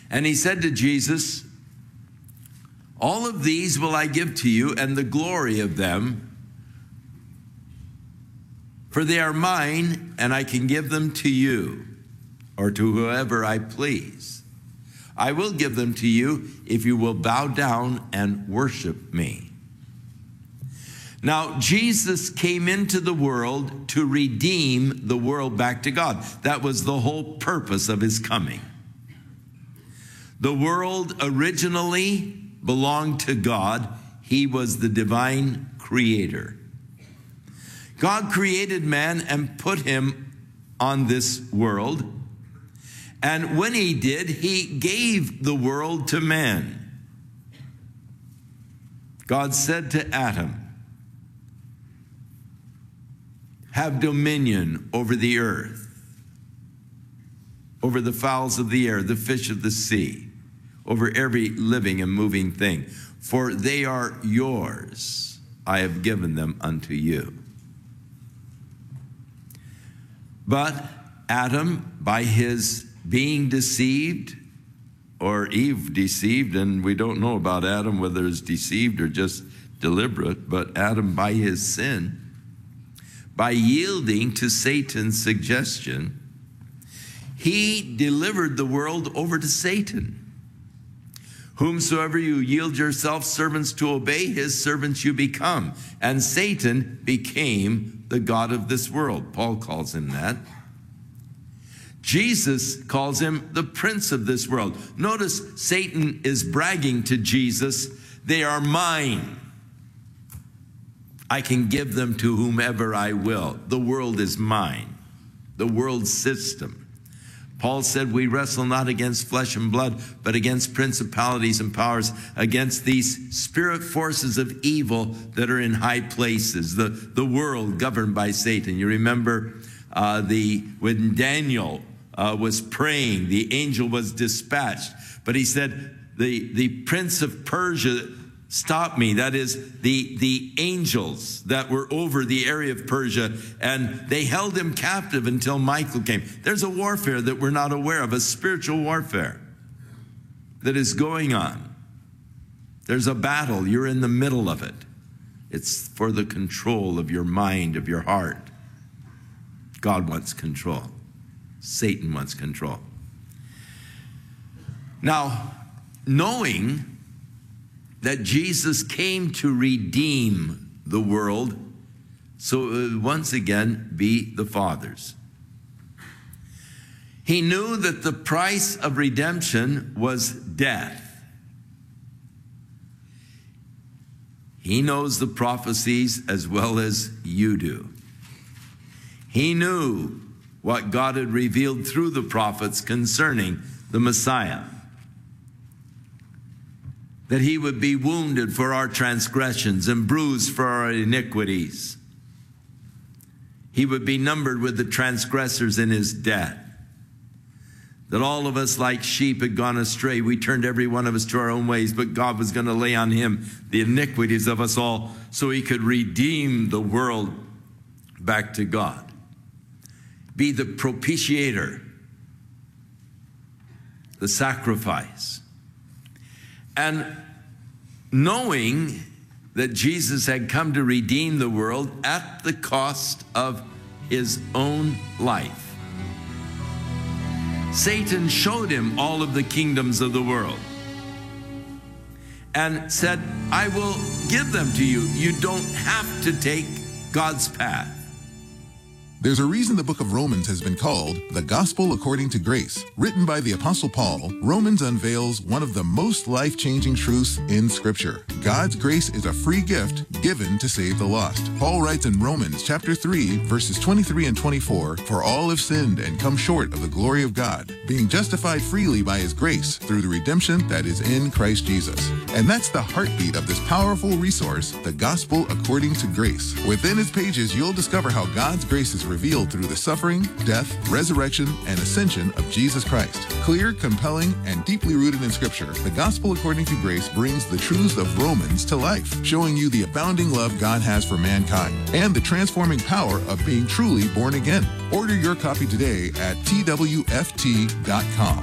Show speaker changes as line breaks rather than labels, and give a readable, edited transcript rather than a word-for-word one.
And he said to Jesus, all of these will I give to you, and the glory of them, for they are mine, and I can give them to you, or to whoever I please. I will give them to you if you will bow down and worship me. Now, Jesus came into the world to redeem the world back to God. That was the whole purpose of his coming. The world originally belonged to God. He was the divine creator. God created man and put him on this world. And when he did, he gave the world to man. God said to Adam, have dominion over the earth, over the fowls of the air, the fish of the sea, over every living and moving thing. For they are yours. I have given them unto you. But Adam, by his being deceived, or Eve deceived, and we don't know about Adam whether it's deceived or just deliberate, but Adam, by his sin, by yielding to Satan's suggestion, he delivered the world over to Satan. Whomsoever you yield yourself servants to obey, his servants you become. And Satan became the god of this world. Paul calls him that. Jesus calls him the prince of this world. Notice Satan is bragging to Jesus, they are mine. I can give them to whomever I will. The world is mine. The world system. Paul said, we wrestle not against flesh and blood, but against principalities and powers, against these spirit forces of evil that are in high places, the world governed by Satan. You remember when Daniel was praying, the angel was dispatched, but he said, the prince of Persia stopped me. That is the angels that were over the area of Persia, and they held him captive until Michael came. There's a warfare that we're not aware of, a spiritual warfare that is going on. There's a battle. You're in the middle of it. It's for the control of your mind, of your heart. God wants control. Satan wants control. Now, knowing that Jesus came to redeem the world, so it would once again be the Father's. He knew that the price of redemption was death. He knows the prophecies as well as you do. He knew what God had revealed through the prophets concerning the Messiah. That he would be wounded for our transgressions and bruised for our iniquities. He would be numbered with the transgressors in his death. That all of us like sheep had gone astray. We turned every one of us to our own ways, but God was going to lay on him the iniquities of us all so he could redeem the world back to God. Be the propitiator, the sacrifice. And knowing that Jesus had come to redeem the world at the cost of his own life, Satan showed him all of the kingdoms of the world and said, I will give them to you. You don't have to take God's path.
There's a reason the book of Romans has been called the Gospel According to Grace. Written by the Apostle Paul, Romans unveils one of the most life-changing truths in Scripture. God's grace is a free gift given to save the lost. Paul writes in Romans chapter 3, verses 23 and 24, For all have sinned and come short of the glory of God, being justified freely by his grace through the redemption that is in Christ Jesus. And that's the heartbeat of this powerful resource, the Gospel According to Grace. Within its pages, you'll discover how God's grace is revealed through the suffering, death, resurrection, and ascension of Jesus Christ. Clear, compelling, and deeply rooted in Scripture, the Gospel According to Grace brings the truths of Romans to life, showing you the abounding love God has for mankind and the transforming power of being truly born again. Order your copy today at twft.com.